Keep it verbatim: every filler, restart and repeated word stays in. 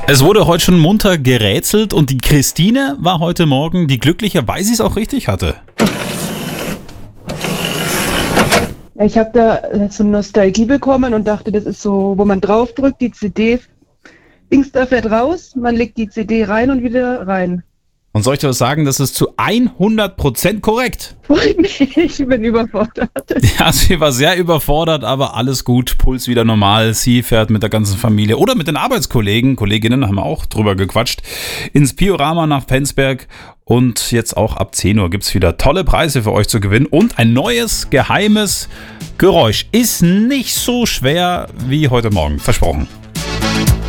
Es wurde heute schon munter gerätselt und die Christine war heute Morgen die Glückliche, weil sie es auch richtig hatte. Ich habe da so Nostalgie bekommen und dachte, das ist so, wo man draufdrückt, die C D, Dings da fährt raus, man legt die C D rein und wieder rein. Und soll ich dir was sagen, das ist zu hundert Prozent korrekt. Freut mich, ich bin überfordert. Ja, sie war sehr überfordert, aber alles gut, Puls wieder normal. Sie fährt mit der ganzen Familie oder mit den Arbeitskollegen, Kolleginnen haben wir auch drüber gequatscht, ins Piorama nach Penzberg. Und jetzt auch ab zehn Uhr gibt es wieder tolle Preise für euch zu gewinnen und ein neues, geheimes Geräusch. Ist nicht so schwer wie heute Morgen, versprochen.